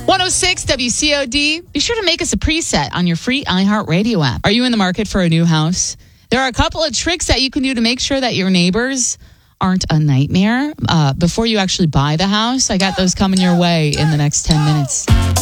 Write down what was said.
106 WCOD. Be sure to make us a preset on your free iHeartRadio app. Are you in the market for a new house? There are a couple of tricks that you can do to make sure that your neighbors aren't a nightmare before you actually buy the house. I got those coming your way in the next 10 minutes.